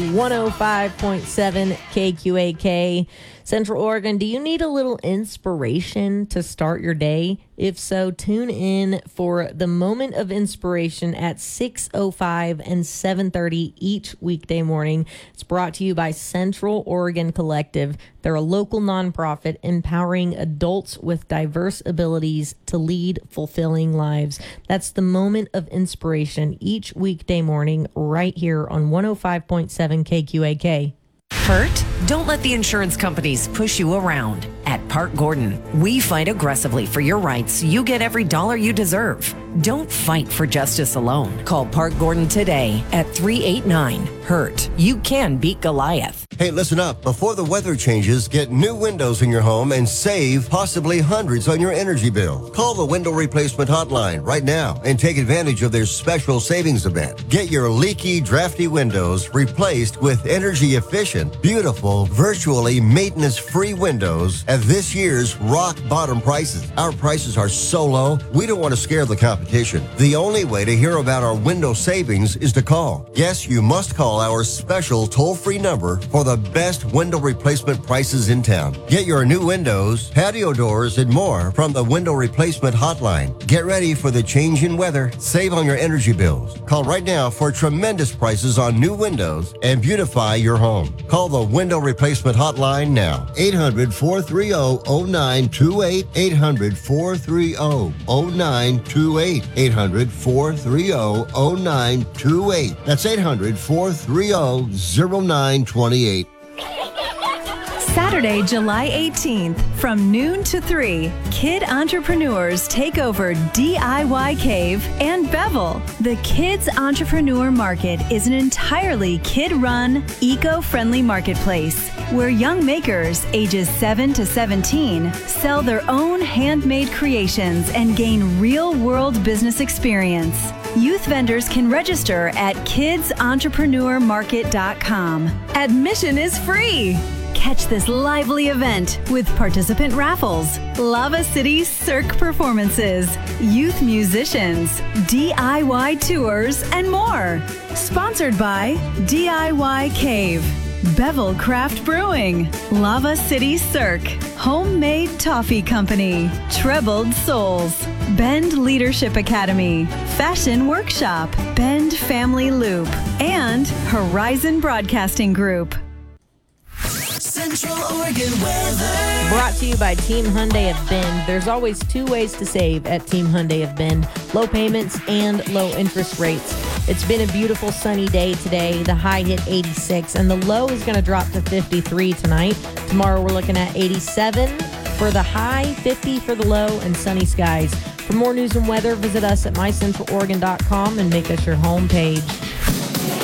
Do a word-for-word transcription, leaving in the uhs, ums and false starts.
one oh five point seven K Q A K. Central Oregon, do you need a little inspiration to start your day? If so, tune in for the Moment of Inspiration at six oh five and seven thirty each weekday morning. It's brought to you by Central Oregon Collective. They're a local nonprofit empowering adults with diverse abilities to lead fulfilling lives. That's the Moment of Inspiration each weekday morning right here on one oh five point seven K Q A K. Hurt? Don't let the insurance companies push you around. At Park Gordon, we fight aggressively for your rights. You get every dollar you deserve. Don't fight for justice alone. Call Park Gordon today at three eight nine, hurt. You can beat Goliath. Hey, listen up. Before the weather changes, get new windows in your home and save possibly hundreds on your energy bill. Call the Window Replacement Hotline right now and take advantage of their special savings event. Get your leaky, drafty windows replaced with energy efficient, beautiful, virtually maintenance-free windows at this year's rock bottom prices. Our prices are so low, we don't want to scare the competition. The only way to hear about our window savings is to call. Yes, you must call our special toll-free number for the best window replacement prices in town. Get your new windows, patio doors, and more from the Window Replacement Hotline. Get ready for the change in weather. Save on your energy bills. Call right now for tremendous prices on new windows and beautify your home. Call the Window Replacement Hotline now. eight hundred, four three zero, zero nine two eight. eight hundred, four three zero, zero nine two eight. eight hundred, four three zero, zero nine two eight. That's eight hundred, four three zero, zero nine two eight. Saturday, July eighteenth, from noon to three, kid entrepreneurs take over D I Y Cave and Bevel. The Kids Entrepreneur Market is an entirely kid-run, eco-friendly marketplace where young makers ages seven to seventeen sell their own handmade creations and gain real-world business experience. Youth vendors can register at kids entrepreneur market dot com. Admission is free. Catch this lively event with participant raffles, Lava City Cirque performances, youth musicians, D I Y tours, and more. Sponsored by D I Y Cave, Bevel Craft Brewing, Lava City Cirque, Homemade Toffee Company, Trebled Souls, Bend Leadership Academy, Fashion Workshop, Bend Family Loop, and Horizon Broadcasting Group. Central Oregon weather. Brought to you by Team Hyundai of Bend. There's always two ways to save at Team Hyundai of Bend: low payments and low interest rates. It's been a beautiful sunny day today. The high hit eighty-six, and the low is going to drop to fifty-three tonight. Tomorrow we're looking at eighty-seven for the high, fifty for the low, and sunny skies. For more news and weather, visit us at my central oregon dot com and make us your homepage.